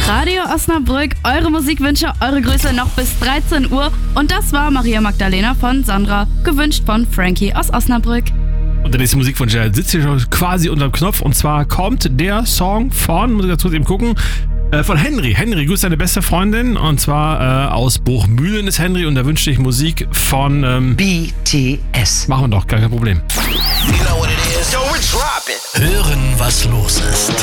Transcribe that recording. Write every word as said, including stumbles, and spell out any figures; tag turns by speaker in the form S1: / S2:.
S1: Radio Osnabrück, eure Musikwünsche, eure Grüße noch bis dreizehn Uhr. Und das war Maria Magdalena von Sandra, gewünscht von Frankie aus Osnabrück.
S2: Und der nächste Musikwunsch, der sitzt hier schon quasi unterm Knopf. Und zwar kommt der Song von, muss ich dazu eben gucken, äh, von Henry. Henry, grüßt deine beste Freundin. Und zwar äh, aus Bruchmühlen ist Henry. Und da wünscht dich Musik von ähm,
S3: B T S.
S2: Machen wir doch, gar kein Problem.
S4: You know what it is? Yo, we're dropping.
S5: Hören, was los ist.